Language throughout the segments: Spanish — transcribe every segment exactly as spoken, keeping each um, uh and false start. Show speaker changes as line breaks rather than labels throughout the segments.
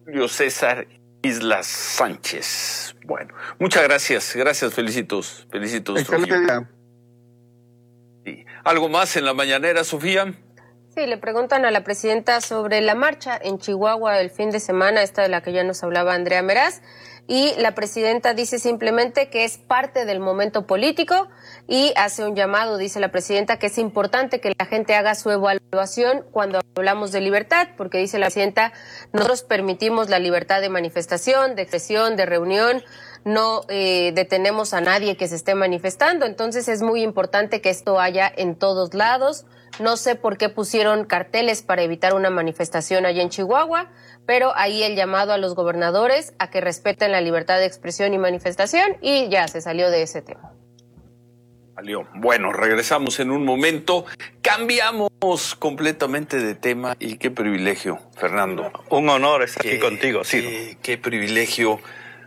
Julio César Islas Sánchez. Bueno, muchas gracias, gracias, felicitos, felicitos. Sí. ¿Algo más en la mañanera, Sofía?
Sí, le preguntan a la presidenta sobre la marcha en Chihuahua el fin de semana, esta de la que ya nos hablaba Andrea Meraz, y la presidenta dice simplemente que es parte del momento político y hace un llamado, dice la presidenta, que es importante que la gente haga su evaluación cuando hablamos de libertad, porque dice la presidenta, nosotros permitimos la libertad de manifestación, de expresión, de reunión, no eh, detenemos a nadie que se esté manifestando, entonces es muy importante que esto haya en todos lados. No sé por qué pusieron carteles para evitar una manifestación allá en Chihuahua, pero ahí el llamado a los gobernadores a que respeten la libertad de expresión y manifestación, y ya se salió de ese tema.
Salió. Bueno, regresamos en un momento. Cambiamos completamente de tema y qué privilegio, Fernando.
Un honor estar
qué,
aquí contigo, sí.
Qué, qué privilegio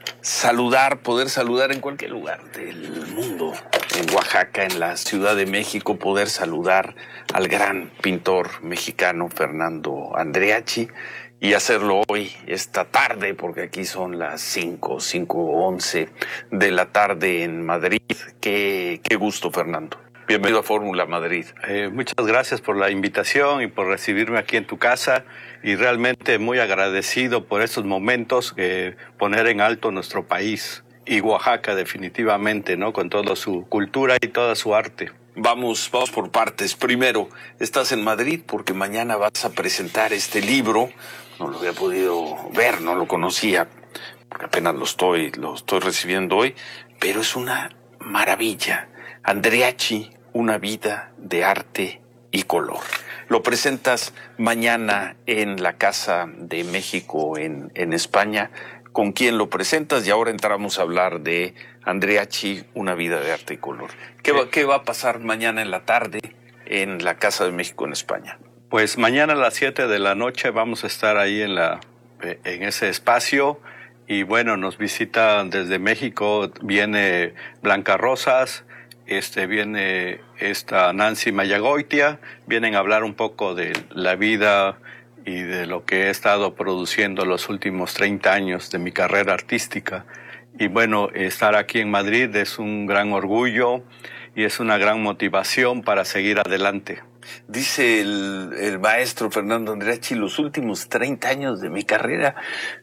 saludar, poder saludar en cualquier lugar del mundo. En Oaxaca, en la Ciudad de México, poder saludar al gran pintor mexicano Fernando Andreachi y hacerlo hoy, esta tarde, porque aquí son las cinco, cinco once de la tarde en Madrid. Qué, qué gusto, Fernando. Bienvenido a Fórmula Madrid.
Eh, muchas gracias por la invitación y por recibirme aquí en tu casa, y realmente muy agradecido por estos momentos, eh, poner en alto nuestro país y Oaxaca definitivamente, ¿no? Con toda su cultura y toda su arte.
Vamos, vamos por partes. Primero, estás en Madrid porque mañana vas a presentar este libro. No lo había podido ver, no lo conocía, porque apenas lo estoy, lo estoy recibiendo hoy, pero es una maravilla. Andreachi, una vida de arte y color. Lo presentas mañana en la Casa de México en, en España. ¿Con quién lo presentas? Y ahora entramos a hablar de Andreachi, una vida de arte y color. ¿Qué va, qué va a pasar mañana en la tarde en la Casa de México en España?
Pues mañana a las siete de la noche vamos a estar ahí en la en ese espacio, y bueno, nos visita desde México, viene Blanca Rosas, este viene esta Nancy Mayagoitia, vienen a hablar un poco de la vida y de lo que he estado produciendo los últimos treinta años de mi carrera artística. Y bueno, estar aquí en Madrid es un gran orgullo y es una gran motivación para seguir adelante.
Dice el, el maestro Fernando Andreachi, los últimos treinta años de mi carrera.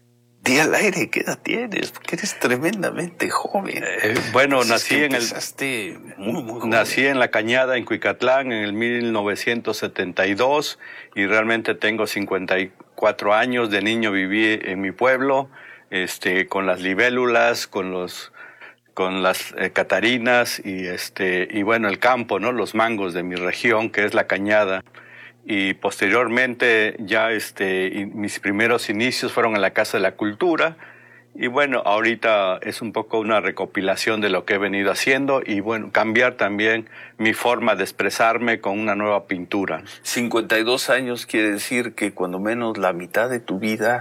Di al aire, ¿qué edad tienes? Porque eres tremendamente joven.
Eh, bueno,
pues
nací
es que
en el
muy, muy joven.
Nací en La Cañada, en Cuicatlán, en el mil novecientos setenta y dos, y realmente tengo cincuenta y cuatro años. De niño viví en mi pueblo, este, con las libélulas, con los, con las eh, catarinas y este, y bueno, el campo, ¿no? Los mangos de mi región, que es La Cañada. Y posteriormente ya este, y mis primeros inicios fueron en la Casa de la Cultura. Y bueno, ahorita es un poco una recopilación de lo que he venido haciendo y bueno, cambiar también mi forma de expresarme con una nueva pintura.
cincuenta y dos años quiere decir que cuando menos la mitad de tu vida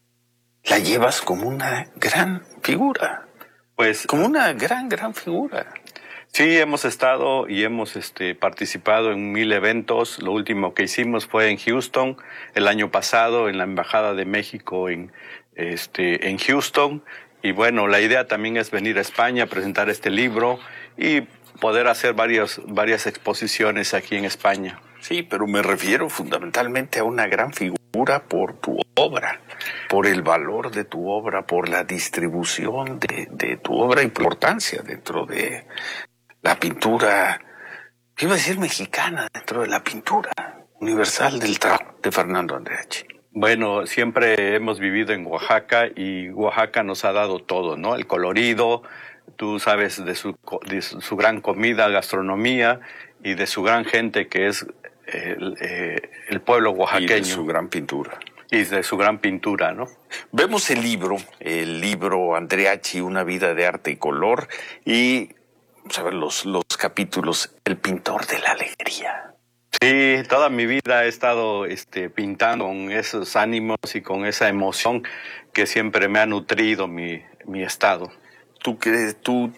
la llevas como una gran figura.
Pues
como una gran, gran figura.
Sí, hemos estado y hemos este, participado en mil eventos. Lo último que hicimos fue en Houston el año pasado, en la Embajada de México en, este, en Houston. Y bueno, la idea también es venir a España a presentar este libro y poder hacer varios, varias exposiciones aquí en España.
Sí, pero me refiero fundamentalmente a una gran figura por tu obra, por el valor de tu obra, por la distribución de, de tu obra, importancia dentro de la pintura, ¿qué iba a decir mexicana? Dentro de la pintura universal del trabajo de Fernando Andreachi.
Bueno, siempre hemos vivido en Oaxaca y Oaxaca nos ha dado todo, ¿no? El colorido, tú sabes de su, de su gran comida, gastronomía y de su gran gente que es el, eh, el pueblo oaxaqueño.
Y de su gran pintura.
Y de su gran pintura, ¿no?
Vemos el libro, el libro Andreachi, una vida de arte y color, y vamos a ver los, los capítulos, el pintor de la alegría.
Sí, toda mi vida he estado este, pintando con esos ánimos y con esa emoción que siempre me ha nutrido mi, mi estado.
¿Tú crees, tú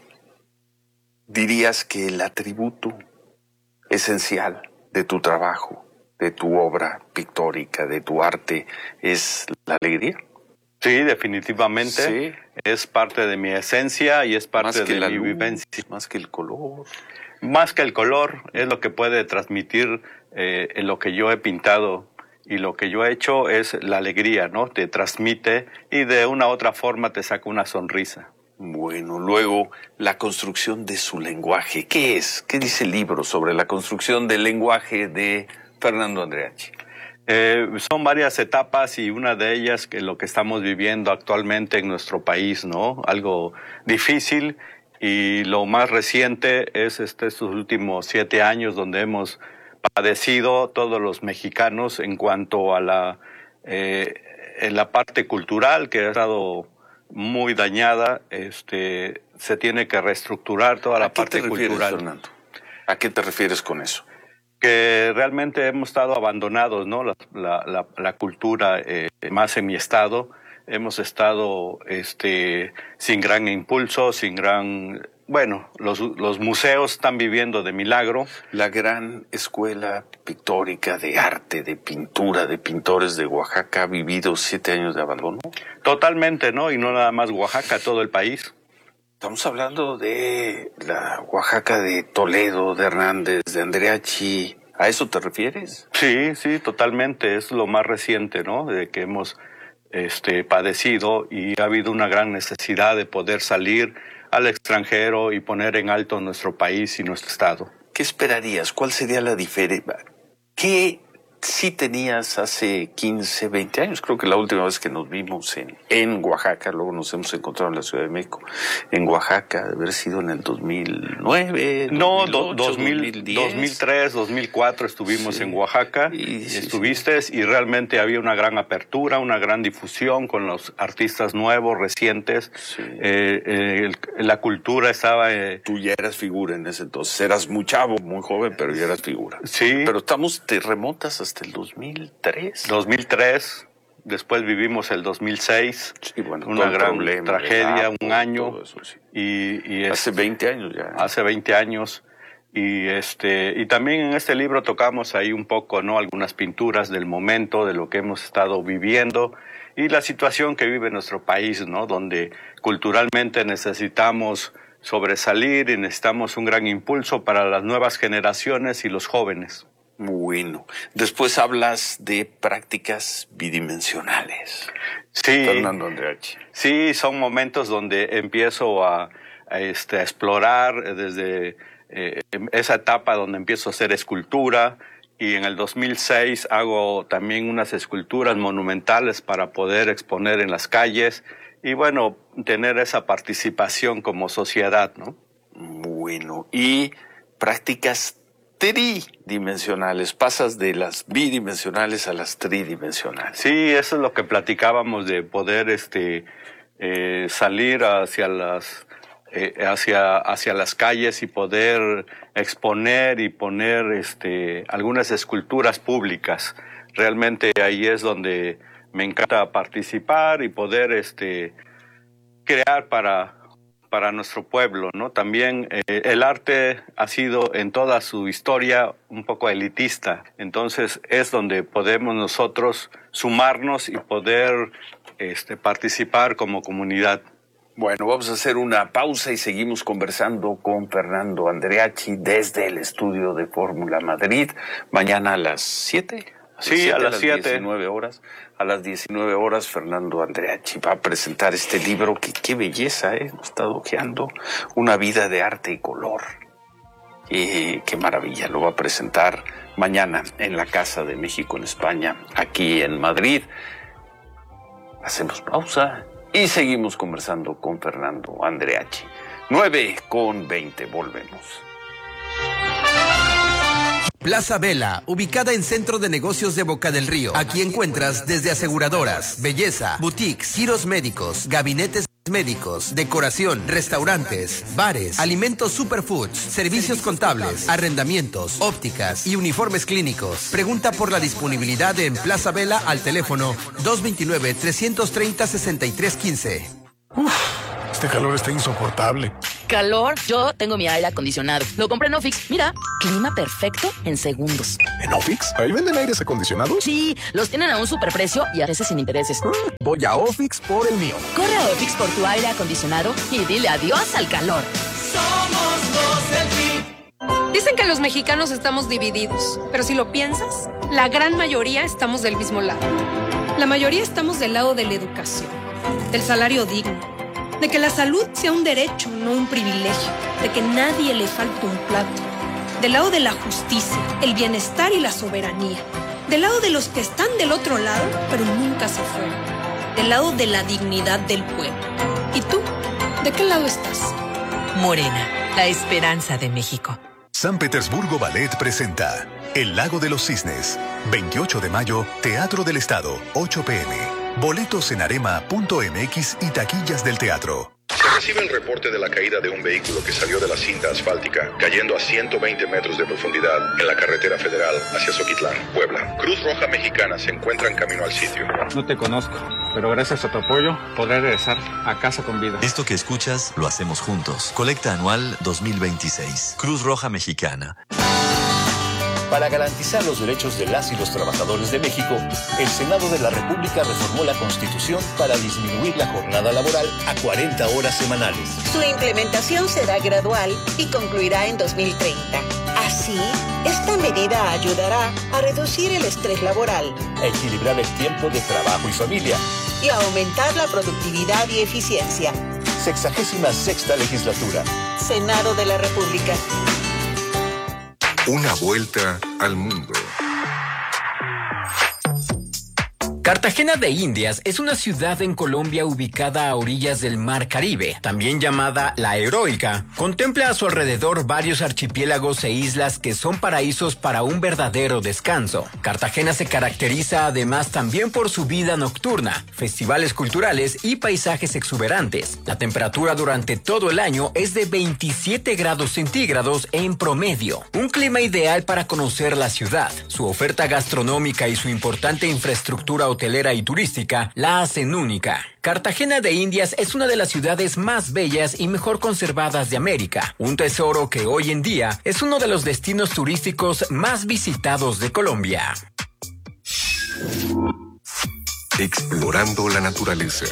dirías que el atributo esencial de tu trabajo, de tu obra pictórica, de tu arte, es la alegría?
Sí, definitivamente.
Sí.
Es parte de mi esencia y es parte de mi
luz,
vivencia.
Más que el color.
Más que el color, es lo que puede transmitir eh, lo que yo he pintado. Y lo que yo he hecho es la alegría, ¿no? Te transmite y de una u otra forma te saca una sonrisa.
Bueno, luego, la construcción de su lenguaje. ¿Qué es? ¿Qué dice el libro sobre la construcción del lenguaje de Fernando Andreachi?
Eh, son varias etapas y una de ellas que lo que estamos viviendo actualmente en nuestro país, ¿no? Algo difícil y lo más reciente es este, estos últimos siete años donde hemos padecido todos los mexicanos en cuanto a la, eh, en la parte cultural que ha estado muy dañada. Este, se tiene que reestructurar toda la parte cultural. ¿A qué te refieres,
Fernando? ¿A qué te refieres con eso?
Que realmente hemos estado abandonados, ¿no? La, la, la, la cultura, eh, más en mi estado, hemos estado este, sin gran impulso, sin gran... Bueno, los, los museos están viviendo de milagro.
La gran escuela pictórica de arte, de pintura, de pintores de Oaxaca ha vivido siete años de abandono.
Totalmente, ¿no? Y no nada más Oaxaca, todo el país.
Estamos hablando de la Oaxaca de Toledo, de Hernández, de Andreachi. ¿A eso te refieres?
Sí, sí, totalmente. Es lo más reciente, ¿no? De que hemos este, padecido y ha habido una gran necesidad de poder salir al extranjero y poner en alto nuestro país y nuestro estado.
¿Qué esperarías? ¿Cuál sería la diferencia? ¿Qué sí tenías hace quince, veinte años? Creo que la última vez que nos vimos en, en Oaxaca, luego nos hemos encontrado en la Ciudad de México, en Oaxaca, de haber sido en el dos mil nueve,
no,
dos mil ocho,
dos mil,
dos mil diez.
dos mil tres, dos mil cuatro estuvimos sí. en Oaxaca, y, sí, estuviste sí. y realmente había una gran apertura, una gran difusión con los artistas nuevos, recientes. Sí. Eh, eh, el, la cultura estaba... Eh,
Tú ya eras figura en ese entonces, eras muy chavo, muy joven, pero ya eras figura.
Sí.
Pero estamos, te remontas hasta el dos mil tres.
dos mil tres, después vivimos el dos mil seis,
sí, bueno,
una gran tragedia, edad, un año, eso, sí. y, y
hace veinte años ya.
Hace veinte años, y este y también en este libro tocamos ahí un poco, ¿no? Algunas pinturas del momento, de lo que hemos estado viviendo, y la situación que vive nuestro país, ¿no? Donde culturalmente necesitamos sobresalir y necesitamos un gran impulso para las nuevas generaciones y los jóvenes.
Bueno, después hablas de prácticas bidimensionales.
Sí,
Fernando Andreachi.
Sí, son momentos donde empiezo a, a, este, a explorar desde eh, esa etapa donde empiezo a hacer escultura, y en el dos mil seis hago también unas esculturas monumentales para poder exponer en las calles y, bueno, tener esa participación como sociedad, ¿no?
Bueno, y prácticas tridimensionales, pasas de las bidimensionales a las tridimensionales.
Sí, eso es lo que platicábamos, de poder este eh, salir hacia las eh, hacia hacia las calles y poder exponer y poner este algunas esculturas públicas. Realmente ahí es donde me encanta participar y poder este crear para para nuestro pueblo, ¿no? También eh, el arte ha sido en toda su historia un poco elitista, entonces es donde podemos nosotros sumarnos y poder este, participar como comunidad.
Bueno, vamos a hacer una pausa y seguimos conversando con Fernando Andreachi desde el estudio de Fórmula Madrid, mañana a las siete.
Sí, a las siete.
diecinueve horas. A las diecinueve horas, Fernando Andreachi va a presentar este libro que qué belleza, ¿eh? Lo he estado hojeando. Una vida de arte y color. Y qué maravilla. Lo va a presentar mañana en la Casa de México en España, aquí en Madrid. Hacemos pausa y seguimos conversando con Fernando Andreachi. nueve con veinte, volvemos.
Plaza Vela, ubicada en Centro de Negocios de Boca del Río. Aquí encuentras desde aseguradoras, belleza, boutiques, giros médicos, gabinetes médicos, decoración, restaurantes, bares, alimentos superfoods, servicios contables, arrendamientos, ópticas y uniformes clínicos. Pregunta por la disponibilidad en Plaza Vela al teléfono dos dos nueve, tres tres cero, seis tres uno cinco.
Uf, este calor está insoportable. calor. Yo tengo mi aire acondicionado. Lo compré en Ofix. Mira, clima perfecto en segundos.
¿En Ofix? ¿Ahí venden aires acondicionados?
Sí, los tienen a un superprecio y a veces sin intereses.
Mm, voy a Ofix por el mío.
Corre a Ofix por tu aire acondicionado y dile adiós al calor.
Somos los del P R I.
Dicen que los mexicanos estamos divididos, pero si lo piensas, la gran mayoría estamos del mismo lado. La mayoría estamos del lado de la educación, del salario digno, de que la salud sea un derecho, no un privilegio, de que nadie le falte un plato, del lado de la justicia, el bienestar y la soberanía, del lado de los que están del otro lado, pero nunca se fueron, del lado de la dignidad del pueblo. ¿Y tú? ¿De qué lado estás?
Morena, la esperanza de México.
San Petersburgo Ballet presenta El Lago de los Cisnes. veintiocho de mayo, Teatro del Estado, ocho p m Boletos en arema punto m x y taquillas del teatro.
Se recibe el reporte de la caída de un vehículo que salió de la cinta asfáltica, cayendo a ciento veinte metros de profundidad en la carretera federal hacia Zoquitlán, Puebla. Cruz Roja Mexicana se encuentra en camino al sitio.
No te conozco, pero gracias a tu apoyo podré regresar a casa con vida.
Esto que escuchas lo hacemos juntos. Colecta anual dos mil veintiséis. Cruz Roja Mexicana.
Para garantizar los derechos de las y los trabajadores de México, el Senado de la República reformó la Constitución para disminuir la jornada laboral a cuarenta horas semanales.
Su implementación será gradual y concluirá en dos mil treinta. Así, esta medida ayudará a reducir el estrés laboral,
a equilibrar el tiempo de trabajo y familia
y a aumentar la productividad y eficiencia.
Sexagésima sexta legislatura.
Senado de la República.
Una vuelta al mundo.
Cartagena de Indias es una ciudad en Colombia ubicada a orillas del Mar Caribe, también llamada La Heroica. Contempla a su alrededor varios archipiélagos e islas que son paraísos para un verdadero descanso. Cartagena se caracteriza además también por su vida nocturna, festivales culturales y paisajes exuberantes. La temperatura durante todo el año es de veintisiete grados centígrados en promedio. Un clima ideal para conocer la ciudad. Su oferta gastronómica y su importante infraestructura hotelera y turística la hacen única. Cartagena de Indias es una de las ciudades más bellas y mejor conservadas de América, un tesoro que hoy en día es uno de los destinos turísticos más visitados de Colombia.
Explorando la naturaleza.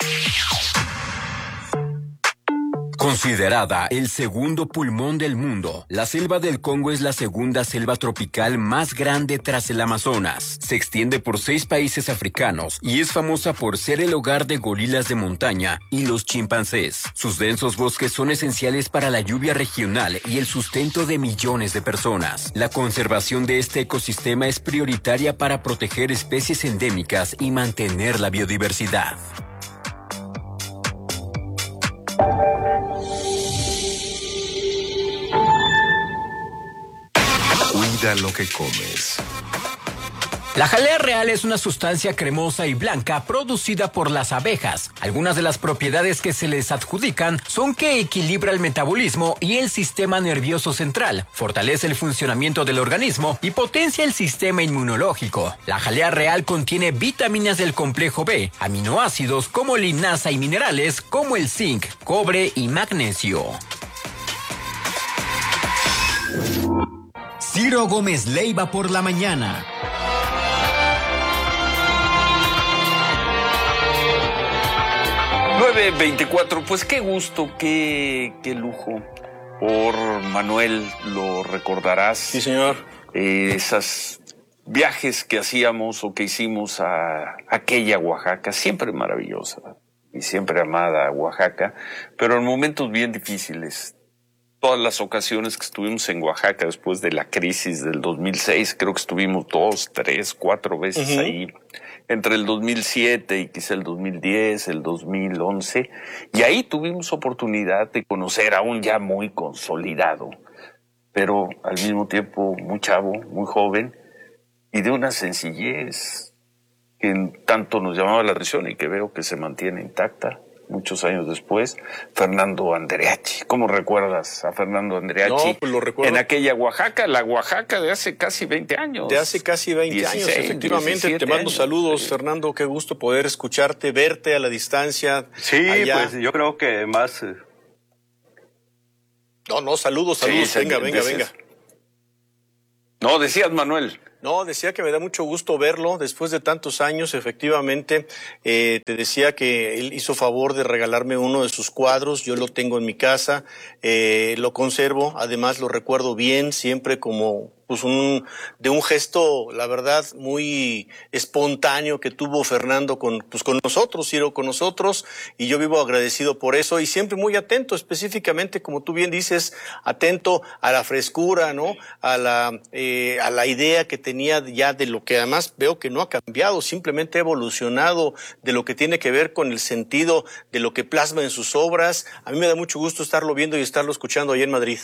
Considerada el segundo pulmón del mundo, la selva del Congo es la segunda selva tropical más grande tras el Amazonas. Se extiende por seis países africanos y es famosa por ser el hogar de gorilas de montaña y los chimpancés. Sus densos bosques son esenciales para la lluvia regional y el sustento de millones de personas. La conservación de este ecosistema es prioritaria para proteger especies endémicas y mantener la biodiversidad.
Cuida lo que comes.
La jalea real es una sustancia cremosa y blanca producida por las abejas. Algunas de las propiedades que se les adjudican son que equilibra el metabolismo y el sistema nervioso central, fortalece el funcionamiento del organismo y potencia el sistema inmunológico. La jalea real contiene vitaminas del complejo B, aminoácidos como linasa y minerales como el zinc, cobre y magnesio.
Ciro Gómez Leiva por la mañana.
nueve veinticuatro, pues qué gusto, qué, qué lujo. Por Manuel, lo recordarás.
Sí, señor.
Eh, esas viajes que hacíamos o que hicimos a aquella Oaxaca, siempre maravillosa y siempre amada Oaxaca, pero en momentos bien difíciles. Todas las ocasiones que estuvimos en Oaxaca después de la crisis del dos mil seis, creo que estuvimos dos, tres, cuatro veces uh-huh. ahí, entre el dos mil siete y quizá el dos mil diez, el dos mil once, y ahí tuvimos oportunidad de conocer a un ya muy consolidado, pero al mismo tiempo muy chavo, muy joven, y de una sencillez que tanto nos llamaba la atención y que veo que se mantiene intacta. Muchos años después, Fernando Andreachi. ¿Cómo recuerdas a Fernando Andreachi?
No, pues lo recuerdo.
En aquella Oaxaca, la Oaxaca de hace casi veinte años.
De hace casi veinte dieciséis, años, efectivamente. Te mando años. Saludos, sí. Fernando. Qué gusto poder escucharte, verte a la distancia.
Sí,
allá.
Pues yo creo que más...
No, no, saludos, saludos. Sí, venga, venga, venga.
No, decías, Manuel.
No, decía que me da mucho gusto verlo después de tantos años, efectivamente. Eh, te decía que él hizo favor de regalarme uno de sus cuadros, yo lo tengo en mi casa, eh, lo conservo, además lo recuerdo bien, siempre como pues un de un gesto, la verdad, muy espontáneo que tuvo Fernando con pues con nosotros, Ciro, con nosotros, y yo vivo agradecido por eso y siempre muy atento, específicamente, como tú bien dices, atento a la frescura, ¿no? A la eh, a la idea que tenía ya de lo que además veo que no ha cambiado, simplemente ha evolucionado, de lo que tiene que ver con el sentido de lo que plasma en sus obras. A mí me da mucho gusto estarlo viendo y estarlo escuchando allá en Madrid.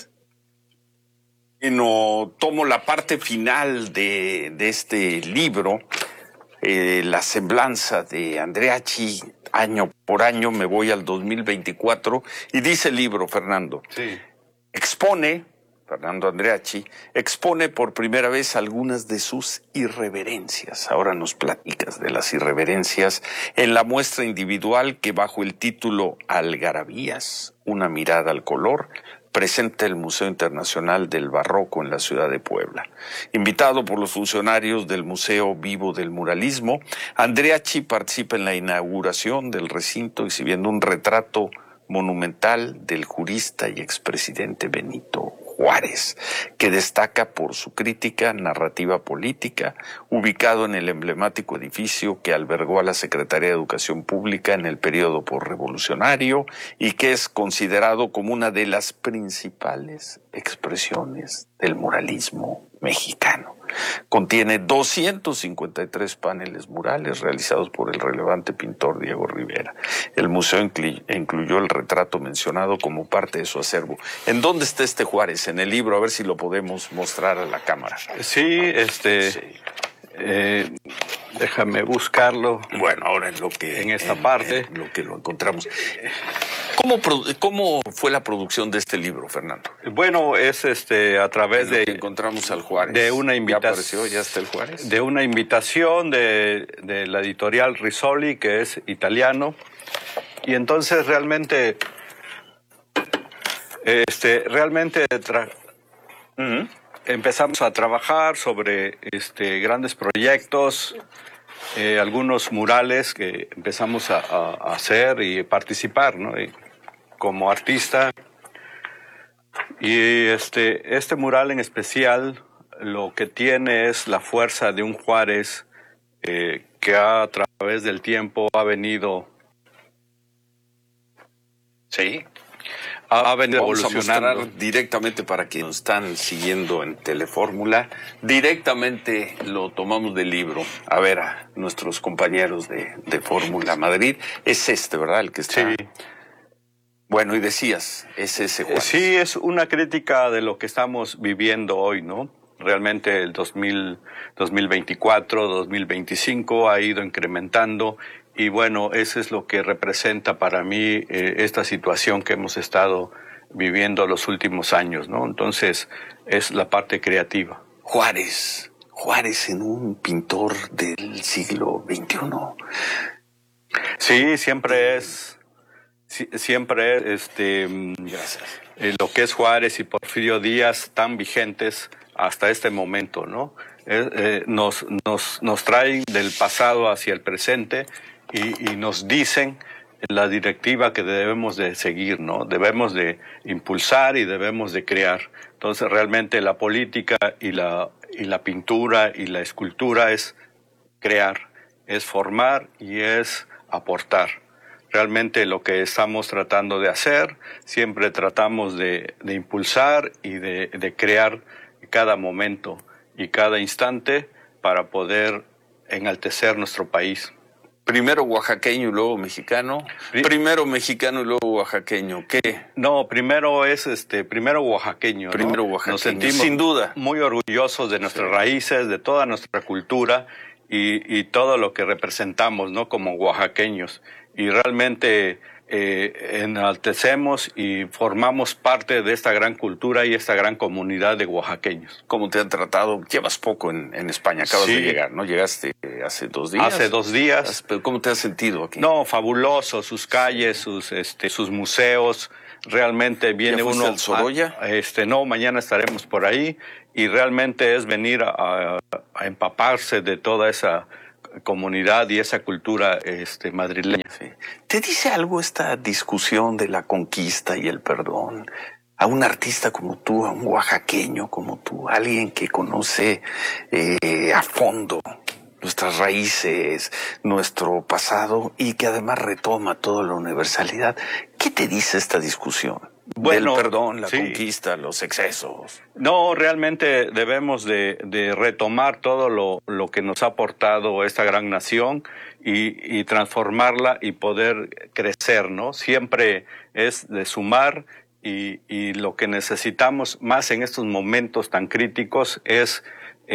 Bueno, tomo la parte final de, de este libro, eh, la semblanza de Andreacci, año por año, me voy al dos mil veinticuatro, y dice el libro, Fernando,
sí.
expone, Fernando Andreacci, expone por primera vez algunas de sus irreverencias. Ahora nos platicas de las irreverencias en la muestra individual que bajo el título Algarabías, una mirada al color, presenta el Museo Internacional del Barroco en la ciudad de Puebla. Invitado por los funcionarios del Museo Vivo del Muralismo, Andreacci participa en la inauguración del recinto exhibiendo un retrato monumental del jurista y expresidente Benito Juárez, que destaca por su crítica narrativa política, ubicado en el emblemático edificio que albergó a la Secretaría de Educación Pública en el periodo posrevolucionario y que es considerado como una de las principales expresiones del muralismo mexicano. Contiene doscientos cincuenta y tres paneles murales realizados por el relevante pintor Diego Rivera. El museo incluyó el retrato mencionado como parte de su acervo. ¿En dónde está este Juárez? En el libro, a ver si lo podemos mostrar a la cámara.
Sí, este... Sí. Eh, déjame buscarlo.
Bueno, ahora en lo que...
En esta en, parte.
En lo que lo encontramos. ¿Cómo, ¿Cómo fue la producción de este libro, Fernando?
Bueno, es este a través de...
encontramos al Juárez.
De una invitación.
¿Ya apareció? ¿Ya está el Juárez?
De una invitación de, de la editorial Rizzoli, que es italiano. Y entonces realmente... Este, realmente... Tra... Uh-huh. Empezamos a trabajar sobre este, grandes proyectos, eh, algunos murales que empezamos a, a, a hacer y participar, ¿no? Y como artista. Y este, este mural en especial lo que tiene es la fuerza de un Juárez eh, que a través del tiempo ha venido...
Sí.
Ha venido
Vamos
evolucionando.
a mostrar directamente para quienes nos están siguiendo en Telefórmula. Directamente lo tomamos del libro. A ver, a nuestros compañeros de, de Fórmula Madrid. Es este, ¿verdad? El que está.
Sí.
Bueno, y decías, es ese Juárez.
Sí, es una crítica de lo que estamos viviendo hoy, ¿no? Realmente el dos mil, dos mil veinticuatro, dos mil veinticinco ha ido incrementando. Y bueno, eso es lo que representa para mí eh, esta situación que hemos estado viviendo los últimos años, ¿no? Entonces, es la parte creativa.
Juárez, Juárez en un pintor del siglo veintiuno.
Sí, siempre es, sí, siempre es, este, Gracias. Eh, lo que es Juárez y Porfirio Díaz tan vigentes hasta este momento, ¿no? Eh, eh, nos, nos, nos traen del pasado hacia el presente. Y, y nos dicen la directiva que debemos de seguir, ¿no? Debemos de impulsar y debemos de crear. Entonces, realmente la política y la, y la pintura y la escultura es crear, es formar y es aportar. Realmente lo que estamos tratando de hacer, siempre tratamos de, de impulsar y de, de crear cada momento y cada instante para poder enaltecer nuestro país.
Primero oaxaqueño y luego mexicano. Primero mexicano y luego oaxaqueño. ¿Qué?
No, primero es este, primero oaxaqueño.
Primero
¿no?
oaxaqueño.
Nos sentimos
sin duda
muy orgullosos de nuestras sí. raíces, de toda nuestra cultura y, y todo lo que representamos, ¿no? Como oaxaqueños. Y realmente eh, enaltecemos y formamos parte de esta gran cultura y esta gran comunidad de oaxaqueños.
¿Cómo te han tratado? Llevas poco en, en España, acabas sí. de llegar, ¿no? Llegaste hace dos días.
Hace dos días.
¿Pero cómo te has sentido aquí?
No, fabuloso, sus calles, sus, este, sus museos, realmente viene
¿Ya fuiste
uno
al Sorolla?
A, este, no, mañana estaremos por ahí y realmente es venir a, a empaparse de toda esa comunidad y esa cultura este, madrileña.
Sí. ¿Te dice algo esta discusión de la conquista y el perdón? A un artista como tú, a un oaxaqueño como tú, alguien que conoce eh, a fondo nuestras raíces, nuestro pasado y que además retoma toda la universalidad. ¿Qué te dice esta discusión? Bueno, del perdón, la sí. conquista, los excesos.
No, realmente debemos de, de retomar todo lo, lo que nos ha aportado esta gran nación y, y transformarla y poder crecer, ¿no? Siempre es de sumar y, y lo que necesitamos más en estos momentos tan críticos es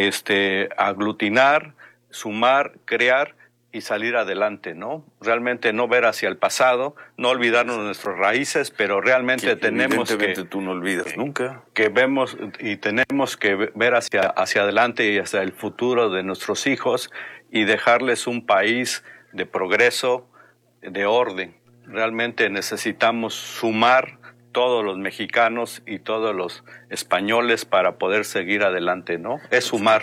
este aglutinar, sumar, crear y salir adelante, ¿no? Realmente no ver hacia el pasado, no olvidarnos de nuestras raíces, pero realmente que tenemos que...
tú no olvidas
que,
nunca.
Que vemos y tenemos que ver hacia, hacia adelante y hacia el futuro de nuestros hijos y dejarles un país de progreso, de orden. Realmente necesitamos sumar todos los mexicanos y todos los españoles para poder seguir adelante, ¿no? Es sumar.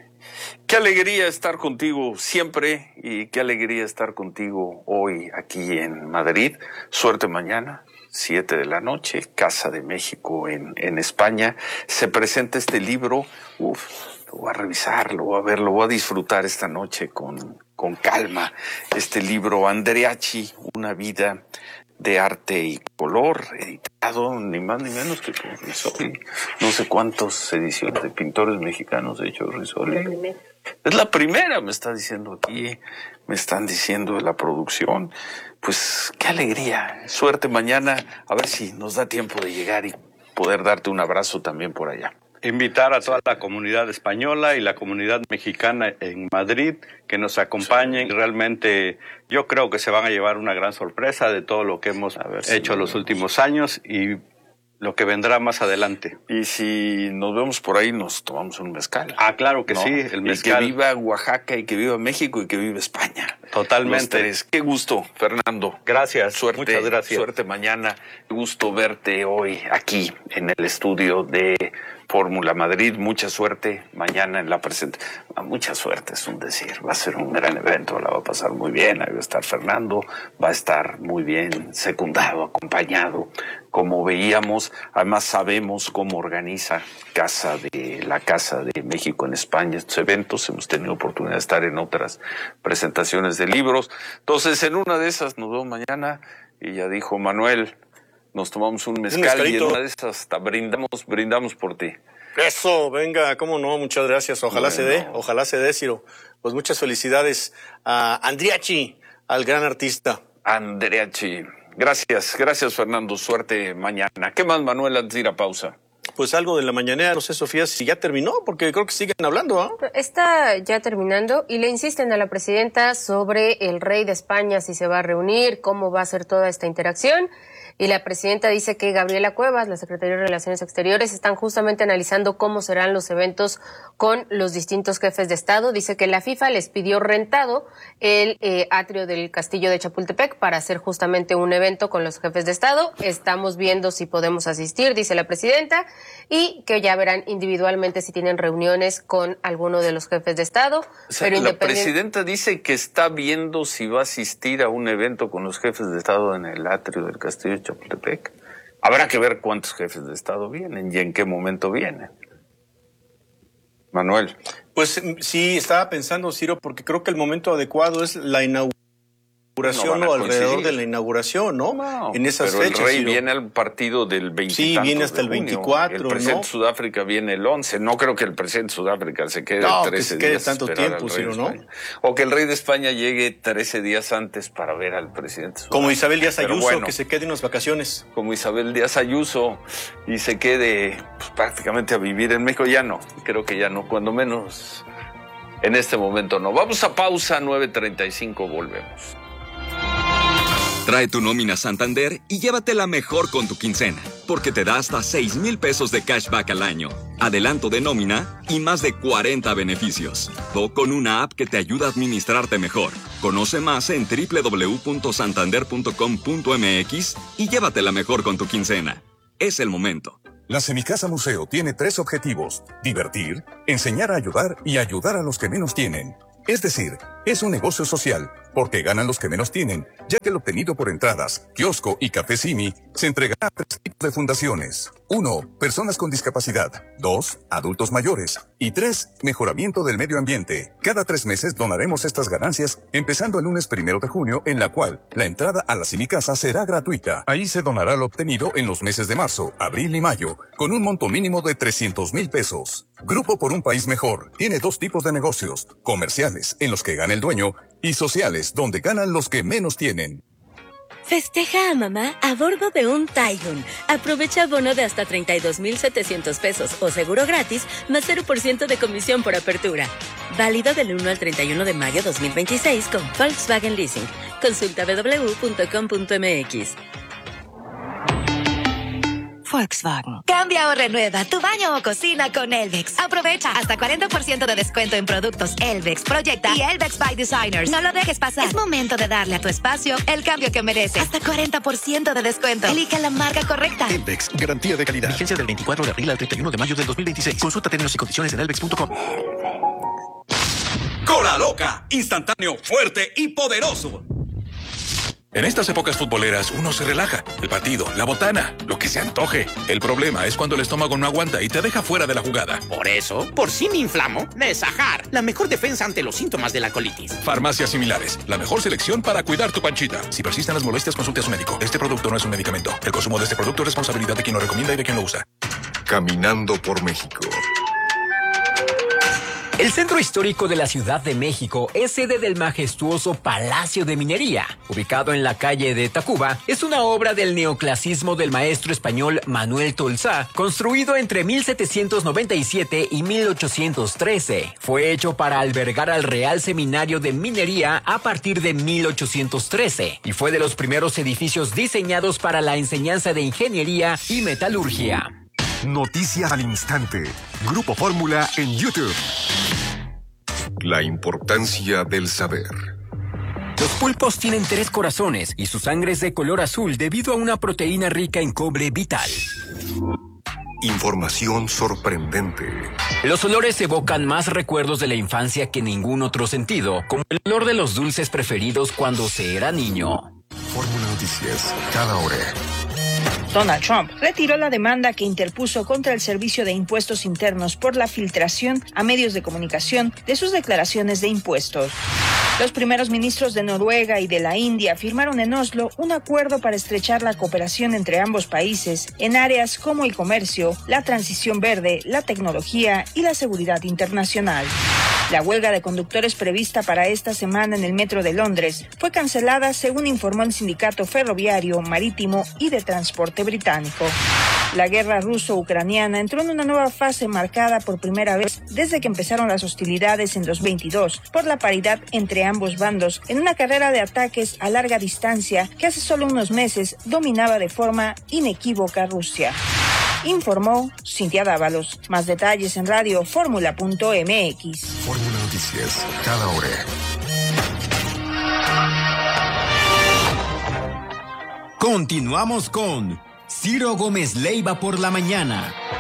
Qué alegría estar contigo siempre y qué alegría estar contigo hoy aquí en Madrid. Suerte mañana, siete de la noche, Casa de México en, en España. Se presenta este libro. Uf, lo voy a revisar, lo voy a ver, lo voy a disfrutar esta noche con, con calma. Este libro, Andreachi, una vida de arte y color, editado ni más ni menos que por Risoli. No sé cuántas ediciones de pintores mexicanos ha hecho Risoli. Es la primera, me está diciendo aquí, me están diciendo de la producción. Pues qué alegría, suerte mañana, a ver si nos da tiempo de llegar y poder darte un abrazo también por allá.
Invitar a toda la comunidad española y la comunidad mexicana en Madrid que nos acompañen. Sí. Realmente yo creo que se van a llevar una gran sorpresa de todo lo que hemos hecho si los últimos años y lo que vendrá más adelante.
Y si nos vemos por ahí, nos tomamos un mezcal.
Ah, claro que ¿no? sí, el mezcal.
Y que viva Oaxaca y que viva México y que viva España.
Totalmente.
Qué gusto, Fernando.
Gracias,
suerte,
muchas gracias.
Suerte mañana. Qué gusto verte hoy aquí en el estudio de Fórmula Madrid. Mucha suerte mañana en la presentación. Mucha suerte es un decir. Va a ser un gran evento, la va a pasar muy bien. Ahí va a estar Fernando, va a estar muy bien secundado, acompañado. Como veíamos, además sabemos cómo organiza Casa de la Casa de México en España estos eventos. Hemos tenido oportunidad de estar en otras presentaciones de libros. Entonces, en una de esas nos vemos mañana y ya dijo Manuel, nos tomamos un mezcal un y en una de esas hasta brindamos, brindamos por ti.
Eso, venga, cómo no, muchas gracias. Ojalá bueno. se dé, ojalá se dé, Ciro. Pues muchas felicidades a Andreachi, al gran artista.
Andreachi. Gracias, gracias Fernando, suerte mañana. ¿Qué más, Manuel, antes de ir a pausa?
Pues algo de la mañanera, no sé, Sofía, si ya terminó, porque creo que siguen hablando, ¿ah? ¿eh?
Está ya terminando y le insisten a la presidenta sobre el rey de España, si se va a reunir, cómo va a ser toda esta interacción. Y la presidenta dice que Gabriela Cuevas, la secretaria de Relaciones Exteriores, están justamente analizando cómo serán los eventos con los distintos jefes de Estado. Dice que la FIFA les pidió rentado el eh, atrio del Castillo de Chapultepec para hacer justamente un evento con los jefes de Estado. Estamos viendo si podemos asistir, dice la presidenta, y que ya verán individualmente si tienen reuniones con alguno de los jefes de Estado.
O sea,
pero
la presidenta dice que está viendo si va a asistir a un evento con los jefes de Estado en el atrio del Castillo de Chapultepec. Habrá que ver cuántos jefes de Estado vienen y en qué momento vienen. Manuel.
Pues sí, estaba pensando, Ciro, porque creo que el momento adecuado es la inauguración no o alrededor de la inauguración, ¿no?
no
en esas
pero
fechas.
El rey
Ciro.
viene al partido del veinte.
Sí, viene hasta el veinticuatro.
El presidente
¿no?
de Sudáfrica viene el once. No creo que el presidente de Sudáfrica se quede
no,
trece
que se quede
días.
tanto tiempo, Ciro, ¿no?
O que el rey de España llegue trece días antes para ver al presidente.
Como Isabel Díaz Ayuso, bueno, que se quede en las vacaciones.
Como Isabel Díaz Ayuso y se quede pues, prácticamente a vivir en México. Ya no, creo que ya no, cuando menos en este momento no. Vamos a pausa, nueve treinta y cinco, volvemos.
Trae tu nómina Santander y llévatela mejor con tu quincena, porque te da hasta seis mil pesos de cashback al año, adelanto de nómina y más de cuarenta beneficios. Todo con una app que te ayuda a administrarte mejor. Conoce más en doble u doble u doble u punto santander punto com punto m x y llévatela mejor con tu quincena. Es el momento.
La Semicasa Museo tiene tres objetivos: divertir, enseñar a ayudar y ayudar a los que menos tienen. Es decir, es un negocio social, porque ganan los que menos tienen, ya que el obtenido por entradas, kiosco y café Simi se entregará a tres tipos de fundaciones. Uno, personas con discapacidad. Dos, adultos mayores. Y tres, mejoramiento del medio ambiente. Cada tres meses donaremos estas ganancias, empezando el lunes primero de junio, en la cual la entrada a la Semicasa será gratuita. Ahí se donará lo obtenido en los meses de marzo, abril y mayo, con un monto mínimo de trescientos mil pesos. Grupo por un País Mejor tiene dos tipos de negocios: comerciales, en los que gana el dueño, y sociales, donde ganan los que menos tienen.
Festeja a mamá a bordo de un Taigun. Aprovecha bono de hasta treinta y dos mil setecientos pesos o seguro gratis más cero por ciento de comisión por apertura. Válido del uno al treinta y uno de mayo dos mil veintiséis con Volkswagen Leasing. Consulta doble u doble u doble u punto com punto m x.
Volkswagen. Cambia o renueva tu baño o cocina con Elvex. Aprovecha hasta cuarenta por ciento de descuento en productos Elvex, Proyecta y Elvex by Designers. No lo dejes pasar. Es momento de darle a tu espacio el cambio que merece. Hasta cuarenta por ciento de descuento. Elige la marca correcta.
Elvex, garantía de calidad. Vigencia del veinticuatro de abril al treinta y uno de mayo del dos mil veintiséis. Consulta términos y condiciones en elvex punto com.
Cola Loca, instantáneo, fuerte y poderoso.
En estas épocas futboleras uno se relaja. El partido, la botana, lo que se antoje. El problema es cuando el estómago no aguanta y te deja fuera de la jugada.
Por eso, por si me inflamo, Nesajar, la mejor defensa ante los síntomas de la colitis.
Farmacias similares, la mejor selección para cuidar tu panchita. Si persisten las molestias, consulte a su médico. Este producto no es un medicamento. El consumo de este producto es responsabilidad de quien lo recomienda y de quien lo usa.
Caminando por México.
El centro histórico de la Ciudad de México es sede del majestuoso Palacio de Minería. Ubicado en la calle de Tacuba, es una obra del neoclasismo del maestro español Manuel Tolsá, construido entre mil setecientos noventa y siete y mil ochocientos trece. Fue hecho para albergar al Real Seminario de Minería a partir de mil ochocientos trece y fue de los primeros edificios diseñados para la enseñanza de ingeniería y metalurgia.
Noticias al instante. Grupo Fórmula en YouTube. La importancia del saber.
Los pulpos tienen tres corazones y su sangre es de color azul debido a una proteína rica en cobre vital.
Información sorprendente.
Los olores evocan más recuerdos de la infancia que ningún otro sentido, como el olor de los dulces preferidos cuando se era niño.
Fórmula Noticias, cada hora.
Donald Trump retiró la demanda que interpuso contra el Servicio de Impuestos Internos por la filtración a medios de comunicación de sus declaraciones de impuestos. Los primeros ministros de Noruega y de la India firmaron en Oslo un acuerdo para estrechar la cooperación entre ambos países en áreas como el comercio, la transición verde, la tecnología y la seguridad internacional. La huelga de conductores prevista para esta semana en el metro de Londres fue cancelada, según informó el Sindicato Ferroviario, Marítimo y de Transporte británico. La guerra ruso-ucraniana entró en una nueva fase marcada por primera vez desde que empezaron las hostilidades en dos mil veintidós por la paridad entre ambos bandos en una carrera de ataques a larga distancia que hace solo unos meses dominaba de forma inequívoca Rusia. Informó Cintia Dávalos. Más detalles en radio fórmula punto m x.
Fórmula Noticias, cada hora.
Continuamos con Ciro Gómez Leiva por la mañana.